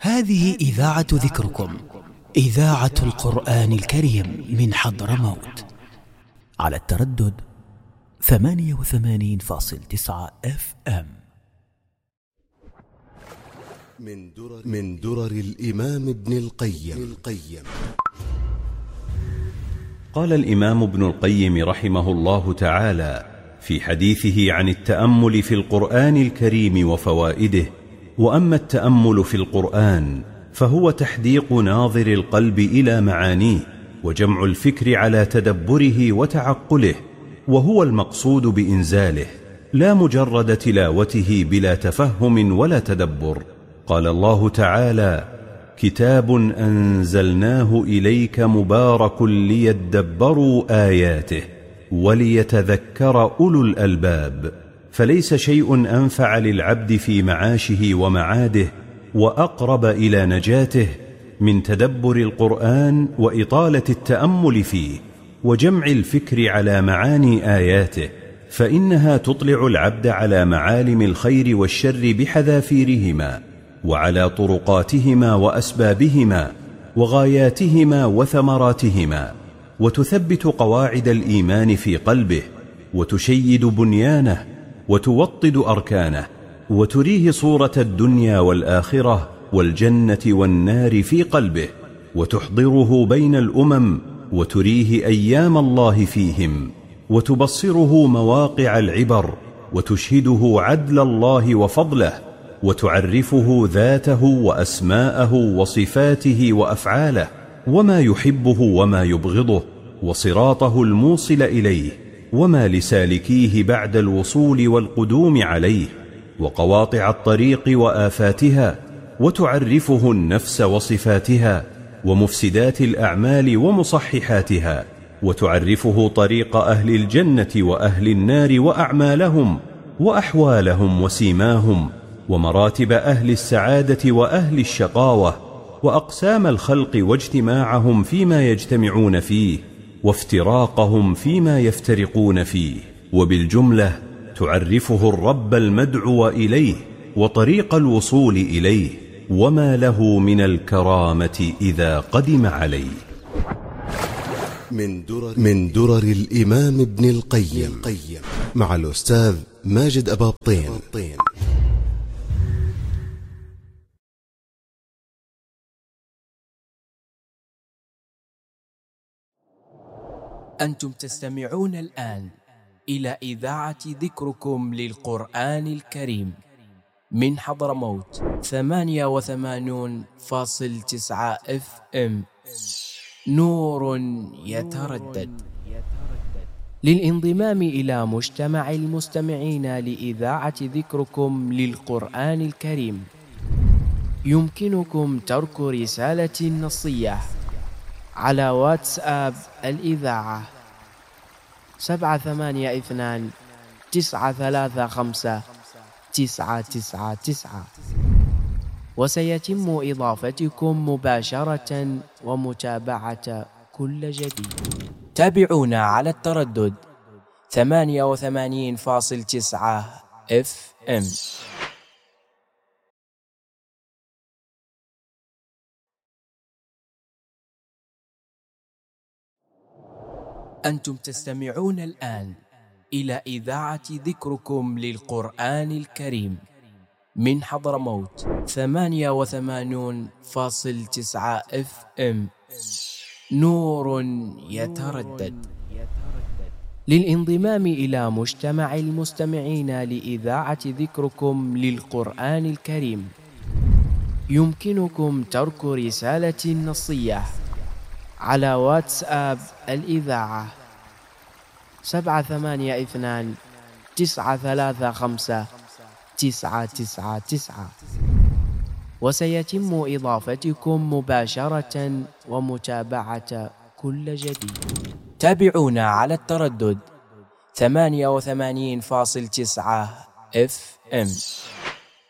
هذه إذاعة ذكركم، إذاعة القرآن الكريم من حضرموت، على التردد 88.9 FM. من درر الإمام ابن القيم. قال الإمام ابن القيم رحمه الله تعالى في حديثه عن التأمل في القرآن الكريم وفوائده: وأما التأمل في القرآن فهو تحديق ناظر القلب إلى معانيه، وجمع الفكر على تدبره وتعقله، وهو المقصود بإنزاله، لا مجرد تلاوته بلا تفهم ولا تدبر. قال الله تعالى: كتاب أنزلناه إليك مبارك ليدبروا آياته وليتذكر أولو الألباب. فليس شيء أنفع للعبد في معاشه ومعاده وأقرب إلى نجاته من تدبر القرآن وإطالة التأمل فيه وجمع الفكر على معاني آياته، فإنها تطلع العبد على معالم الخير والشر بحذافيرهما، وعلى طرقاتهما وأسبابهما وغاياتهما وثمراتهما، وتثبت قواعد الإيمان في قلبه، وتشيد بنيانه، وتوطد أركانه، وتريه صورة الدنيا والآخرة والجنة والنار في قلبه، وتحضره بين الأمم، وتريه أيام الله فيهم، وتبصره مواقع العبر، وتشهده عدل الله وفضله، وتعرفه ذاته وأسماءه وصفاته وأفعاله، وما يحبه وما يبغضه، وصراطه الموصل إليه، وما لسالكيه بعد الوصول والقدوم عليه، وقواطع الطريق وآفاتها، وتعرفه النفس وصفاتها، ومفسدات الأعمال ومصححاتها، وتعرفه طريق أهل الجنة وأهل النار وأعمالهم وأحوالهم وسيماهم، ومراتب أهل السعادة وأهل الشقاوة، وأقسام الخلق واجتماعهم فيما يجتمعون فيه، وافتراقهم فيما يفترقون فيه. وبالجملة تعرفه الرب المدعو إليه وطريق الوصول إليه، وما له من الكرامة إذا قدم عليه. من درر الإمام ابن القيم مع الأستاذ ماجد أباطين. أنتم تستمعون الآن إلى إذاعة ذكركم للقرآن الكريم من حضرموت 88.9 FM. نور يتردد. للانضمام إلى مجتمع المستمعين لإذاعة ذكركم للقرآن الكريم يمكنكم ترك رسالة نصية على واتساب الإذاعة 782-935-999، وسيتم إضافتكم مباشرة ومتابعة كل جديد. تابعونا على التردد 88.9 FM. أنتم تستمعون الآن إلى إذاعة ذكركم للقرآن الكريم من حضرموت 88.9 FM. نور يتردد. للانضمام إلى مجتمع المستمعين لإذاعة ذكركم للقرآن الكريم يمكنكم ترك رسالة نصية على واتساب الإذاعة 782-935-999، وسيتم إضافتكم مباشرة ومتابعة كل جديد. تابعونا على التردد 88.9 FM.